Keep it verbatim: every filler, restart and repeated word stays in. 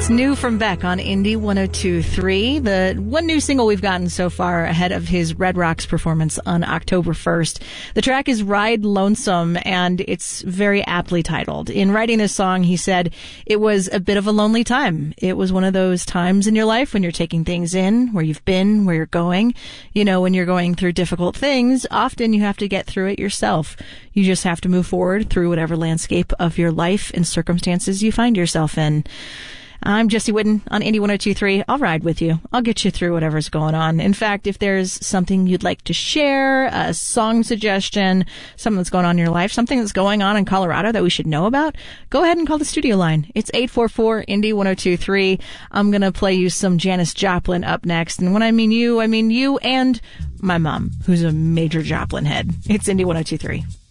New from Beck on Indie one oh two point three. The one new single we've gotten so far ahead of his Red Rocks performance on October first. The track is Ride Lonesome, and it's very aptly titled. In writing this song, he said, it was a bit of a lonely time. It was one of those times in your life when you're taking things in, where you've been, where you're going. You know, when you're going through difficult things, often you have to get through it yourself. You just have to move forward through whatever landscape of your life and circumstances you find yourself in. I'm Jessie Whitten on Indie one oh two point three. I'll ride with you. I'll get you through whatever's going on. In fact, if there's something you'd like to share, a song suggestion, something that's going on in your life, something that's going on in Colorado that we should know about, go ahead and call the studio line. It's eight four four Indie one oh two point three. I'm going to play you some Janis Joplin up next. And when I mean you, I mean you and my mom, who's a major Joplin head. It's Indie one oh two point three.